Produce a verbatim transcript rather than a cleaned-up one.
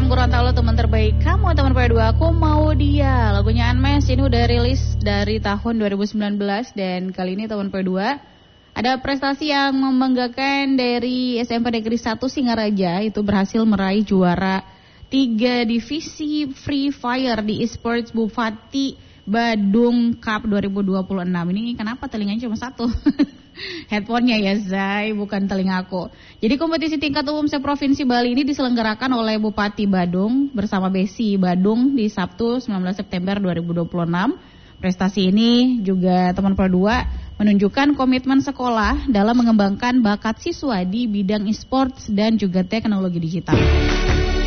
Gorontalo, teman terbaik kamu, teman P dua aku mau dia. Lagunya Unmesh ini udah rilis dari tahun dua ribu sembilan belas dan kali ini teman P dua ada prestasi yang membanggakan dari S M P Negeri satu Singaraja, itu berhasil meraih juara tiga divisi Free Fire di eSports Bupati Badung Cup dua ribu dua puluh enam. Ini kenapa telinganya cuma satu? Headphone-nya ya Zai, bukan telingaku. Jadi kompetisi tingkat umum se-Provinsi Bali ini diselenggarakan oleh Bupati Badung bersama Besi Badung di Sabtu sembilan belas September dua ribu dua puluh enam. Prestasi ini juga teman P dua menunjukkan komitmen sekolah dalam mengembangkan bakat siswa di bidang e-sports dan juga teknologi digital.